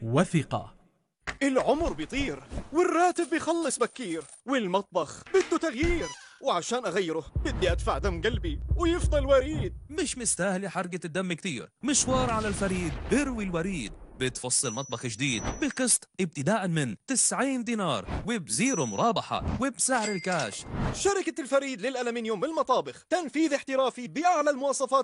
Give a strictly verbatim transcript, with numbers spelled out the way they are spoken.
وثقة. العمر بيطير والراتب بيخلص بكير والمطبخ بده تغيير، وعشان أغيره بدي أدفع دم قلبي ويفضل وريد. مش مستاهلة حرقة الدم كتير، مشوار على الفريد بروي الوريد. بتفصل مطبخ جديد بقسط ابتداء من تسعين دينار وبزيرو مرابحة وبسعر الكاش. شركة الفريد للألمنيوم بالمطابخ، تنفيذ احترافي بأعلى المواصفات